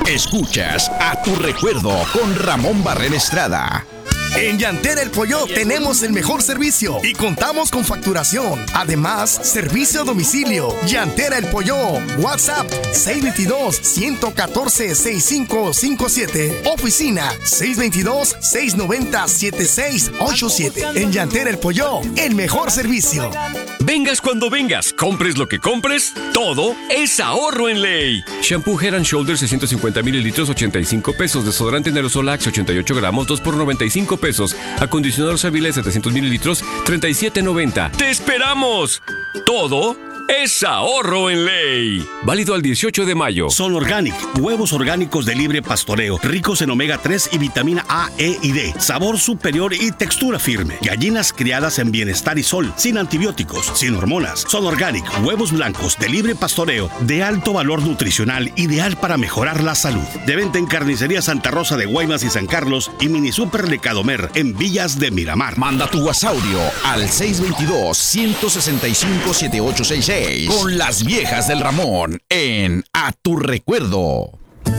Escuchas A Tu Recuerdo con Ramón Barrera Estrada. En Llantera El Pollo tenemos el mejor servicio y contamos con facturación. Además, servicio a domicilio. Llantera El Pollo. WhatsApp 622-114-6557. Oficina 622-690-7687. En Llantera El Pollo, el mejor servicio. Vengas cuando vengas, compres lo que compres, todo es ahorro en Ley. Shampoo Head & Shoulders 650 mililitros, 85 pesos. Desodorante en aerosol Axe 88 gramos, 2 por 95 pesos. Acondicionador Savile 700 mililitros, 37.90. ¡Te esperamos! Todo es ahorro en Ley. Válido al 18 de mayo. Sol Organic, huevos orgánicos de libre pastoreo, ricos en omega 3 y vitamina A, E y D. Sabor superior y textura firme. Gallinas criadas en bienestar y sol, sin antibióticos, sin hormonas. Sol Organic, huevos blancos de libre pastoreo, de alto valor nutricional, ideal para mejorar la salud. De venta en Carnicería Santa Rosa de Guaymas y San Carlos y Mini Super de Cadomer en Villas de Miramar. Manda tu WhatsApp al 622-165-7866 con las viejas del Ramón en A Tu Recuerdo.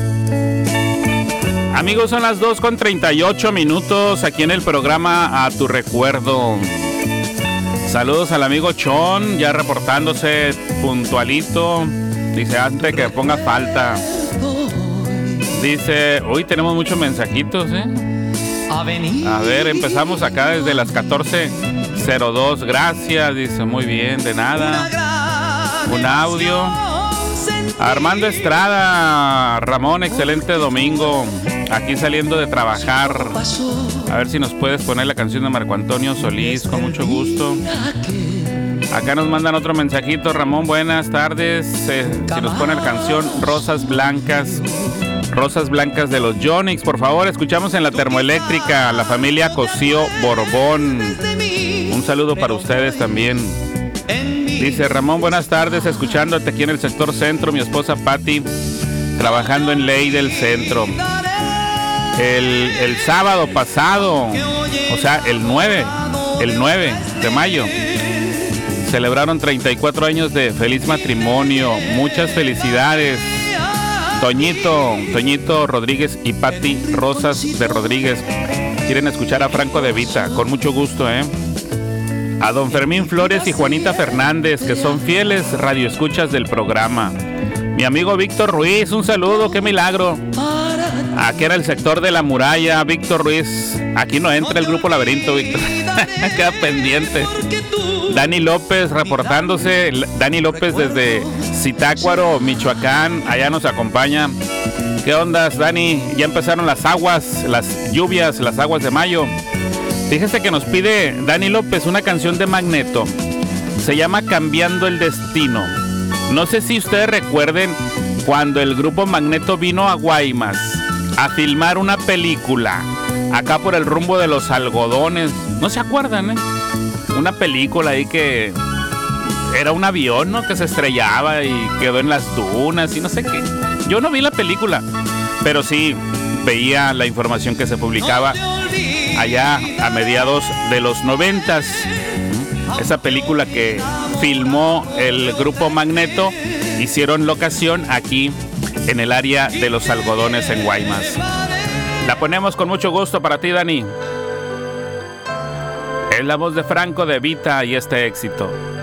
Amigos, son las 2:38 aquí en el programa A Tu Recuerdo. Saludos al amigo Chon, ya reportándose puntualito. Dice, antes que ponga falta. Dice, hoy tenemos muchos mensajitos, A ver, empezamos acá desde las 14:02. Gracias, dice, muy bien, de nada. Un audio. Armando Estrada, Ramón, excelente domingo. Aquí saliendo de trabajar. A ver si nos puedes poner la canción de Marco Antonio Solís, con mucho gusto. Acá nos mandan otro mensajito. Ramón, buenas tardes. Si nos pone la canción Rosas Blancas de los Yonix, por favor. Escuchamos en la termoeléctrica la familia Cosío Borbón. Un saludo para ustedes también. Dice Ramón, buenas tardes, escuchándote aquí en el sector centro, mi esposa Patti, trabajando en Ley del Centro. El sábado pasado, o sea, el 9 de mayo, celebraron 34 años de feliz matrimonio. Muchas felicidades. Toñito Rodríguez y Patti Rosas de Rodríguez quieren escuchar a Franco de Vita, con mucho gusto, A don Fermín Flores y Juanita Fernández, que son fieles radioescuchas del programa. Mi amigo Víctor Ruiz, un saludo, qué milagro. Aquí era el sector de la muralla, Víctor Ruiz. Aquí no entra el grupo Laberinto, Víctor. Queda pendiente. Dani López reportándose. Dani López desde Zitácuaro, Michoacán, allá nos acompaña. ¿Qué ondas, Dani? Ya empezaron las aguas, las lluvias, las aguas de mayo. Fíjese que nos pide Dani López una canción de Magneto. Se llama Cambiando el Destino. No sé si ustedes recuerden cuando el grupo Magneto vino a Guaymas a filmar una película acá por el rumbo de los algodones. ¿No se acuerdan, Una película ahí que era un avión, ¿no? Que se estrellaba y quedó en las dunas y no sé qué. Yo no vi la película, pero sí veía la información que se publicaba allá a mediados de los 90s. Esa película que filmó el grupo Magneto, hicieron locación aquí en el área de los algodones en Guaymas. La ponemos con mucho gusto para ti, Dani. Es la voz de Franco de Vita y este éxito.